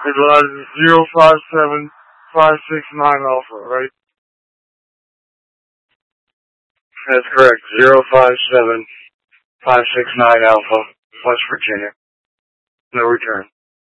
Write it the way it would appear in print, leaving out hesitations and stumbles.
It was 057569 Alpha, right? That's correct. 057569 Alpha, West Virginia. No return.